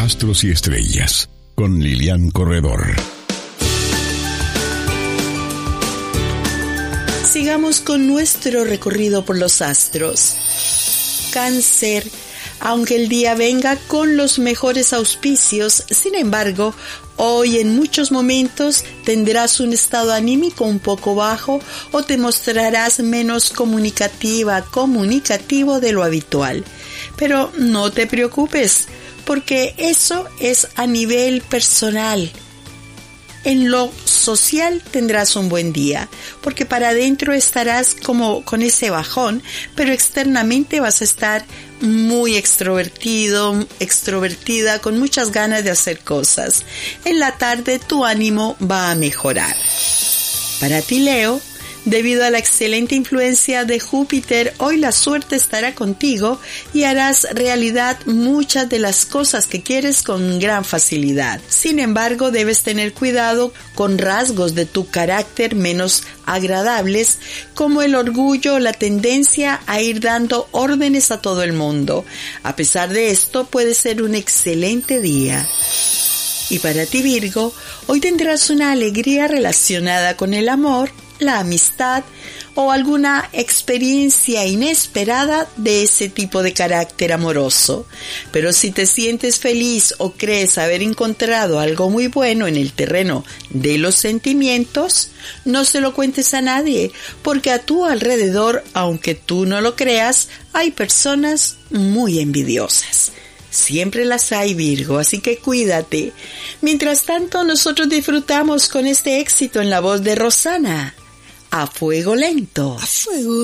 astros y estrellas, con Lilian Corredor. Sigamos con nuestro recorrido por los astros. Cáncer. Aunque el día venga con los mejores auspicios, sin embargo, hoy en muchos momentos tendrás un estado anímico un poco bajo o te mostrarás menos comunicativo de lo habitual. Pero no te preocupes, porque eso es a nivel personal. En lo social tendrás un buen día, porque para adentro estarás como con ese bajón, pero externamente vas a estar muy extrovertida, con muchas ganas de hacer cosas. En la tarde tu ánimo va a mejorar. Para ti, Leo, debido a la excelente influencia de Júpiter, hoy la suerte estará contigo y harás realidad muchas de las cosas que quieres con gran facilidad. Sin embargo, debes tener cuidado con rasgos de tu carácter menos agradables, como el orgullo o la tendencia a ir dando órdenes a todo el mundo. A pesar de esto, puede ser un excelente día. Y para ti, Virgo, hoy tendrás una alegría relacionada con el amor, la amistad o alguna experiencia inesperada de ese tipo de carácter amoroso. Pero si te sientes feliz o crees haber encontrado algo muy bueno en el terreno de los sentimientos, no se lo cuentes a nadie, porque a tu alrededor, aunque tú no lo creas, hay personas muy envidiosas. Siempre las hay, Virgo, así que cuídate. Mientras tanto, nosotros disfrutamos con este éxito en la voz de Rosana. A fuego lento. A fuego